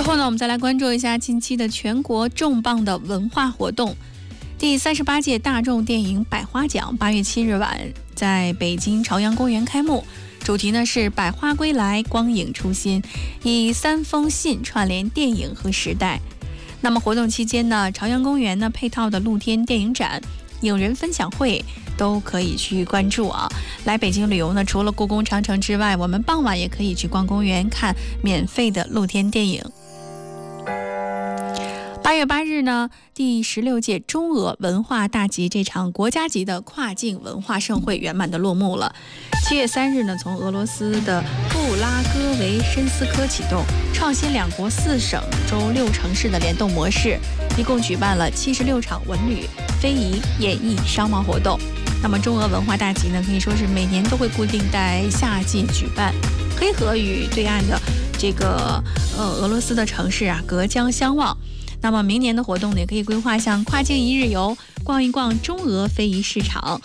最后呢，我们再来关注一下近期的全国重磅的文化活动。第38届大众电影百花奖8月7日晚在北京朝阳公园开幕，主题呢是百花归来，光影初心，以3封信串联电影和时代。那么活动期间呢，朝阳公园呢配套的露天电影展、影人分享会都可以去关注啊。来北京旅游呢，除了故宫、长城之外，我们傍晚也可以去逛公园看免费的露天电影。8月8日呢，第16届中俄文化大集这场国家级的跨境文化盛会圆满的落幕了。7月3日呢，从俄罗斯的布拉戈维申斯科启动，创新2国4省周6城市的联动模式，一共举办了76场文旅、非遗、演艺、商贸活动。那么中俄文化大集呢，可以说是每年都会固定在夏季举办，黑河与对岸的这个俄罗斯的城市啊隔江相望。那么明年的活动呢，也可以规划像跨境一日游，逛一逛中俄非遗市场，